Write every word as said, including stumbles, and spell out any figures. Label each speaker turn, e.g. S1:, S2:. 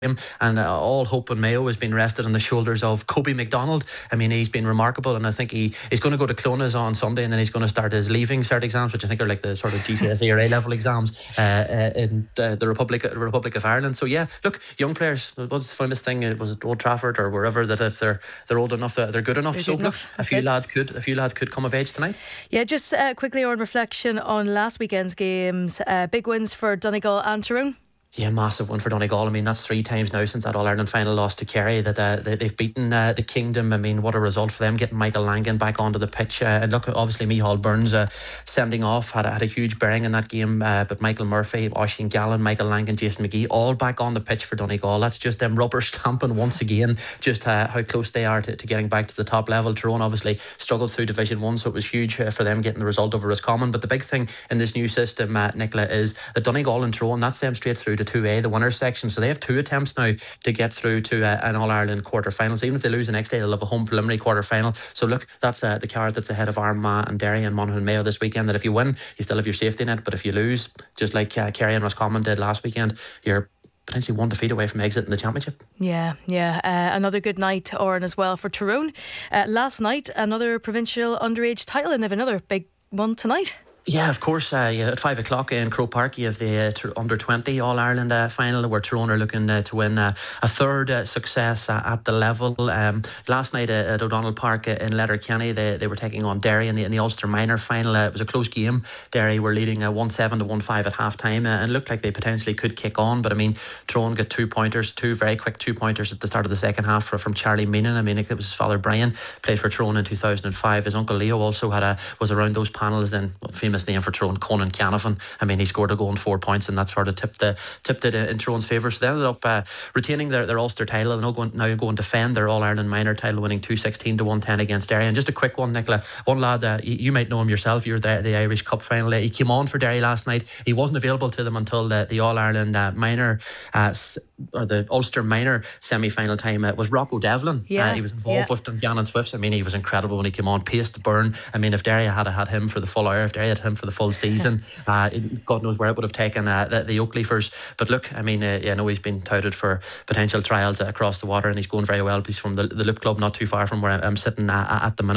S1: him, and uh, all hope on Mayo has been rested on the shoulders of Kobe McDonald. I mean, he's been remarkable, and I think he, he's going to go to Clones on Sunday, and then he's going to start his leaving cert exams, which I think are like the sort of G C S E or A level exams uh, uh, in the, the Republic Republic of Ireland. So yeah, look, young players. What's the famous thing? Was it Old Trafford or wherever, that if they're they're old enough, uh, they're good enough.
S2: They're
S1: so
S2: good
S1: look,
S2: enough.
S1: a few it. lads could a few lads could come of age tonight.
S2: Yeah, just uh, quickly on reflection on last weekend's games. Uh, big wins for Donegal and Tyrone.
S1: Yeah, massive one for Donegal. I mean, that's three times now since that All-Ireland final loss to Kerry that uh, they, they've beaten uh, the Kingdom. I mean, what a result for them, getting Michael Langan back onto the pitch. Uh, and look, obviously Micheál Burns uh, sending off had, had a huge bearing in that game. Uh, but Michael Murphy, Oisin Gallen, Michael Langan, Jason McGee, all back on the pitch for Donegal. That's just them rubber stamping once again, just uh, how close they are to, to getting back to the top level. Tyrone obviously struggled through Division one, so it was huge uh, for them getting the result over Roscommon. But the big thing in this new system, uh, Nicola, is that Donegal and Tyrone, that's them straight through to two A, the winners section. So they have two attempts now to get through to uh, an All-Ireland quarter-final. So even if they lose the next day, they'll have a home preliminary quarter-final. So look, that's uh, the card that's ahead of Armagh and Derry and Monaghan Mayo this weekend, that if you win, you still have your safety net. But if you lose, just like uh, Kerry and Roscommon did last weekend, you're potentially one defeat away from exiting the championship.
S2: Yeah, yeah. Uh, another good night, Oran, as well for Tyrone. Uh, last night, another provincial underage title, and they have another big one tonight.
S1: Yeah, of course. Uh, yeah, at five o'clock in Croke Park, you have the uh, t- under twenty All Ireland uh, final, where Tyrone are looking uh, to win uh, a third uh, success uh, at the level. Um, last night uh, at O'Donnell Park uh, in Letterkenny, they, they were taking on Derry in the, in the Ulster Minor final. Uh, it was a close game. Derry were leading uh, one seven to one five at half time, uh, and looked like they potentially could kick on. But I mean, Tyrone got two pointers, two very quick two pointers at the start of the second half for, from Charlie Meenan. I mean, it was his father Brian, played for Tyrone in two thousand five. His uncle Leo also had a was around those panels. Then, well, famous name for Tyrone, Conan Canavan. I mean, he scored a goal and four points, and that sort of tipped the tipped it in Tyrone's favour. So they ended up uh, retaining their, their Ulster title, and now going now going to defend their All Ireland minor title, winning two sixteen to one ten against Derry. And just a quick one, Nicola, one lad, uh, you, you might know him yourself. You're the, the Irish Cup final. Uh, he came on for Derry last night. He wasn't available to them until the, the All Ireland uh, minor uh, or the Ulster minor semi final time. It uh, was Rocco Devlin.
S2: Yeah,
S1: uh, he was involved
S2: yeah.
S1: with Gannon Swifts. I mean, he was incredible when he came on. Pace to burn. I mean, if Derry had had him for the full hour, if Derry had him for the full season, uh, God knows where it would have taken uh, the, the Oakleafers. But look, I mean, uh, yeah, I know he's been touted for potential trials uh, across the water, and he's going very well. He's from the, the Loop Club, not too far from where I'm sitting uh, at the minute.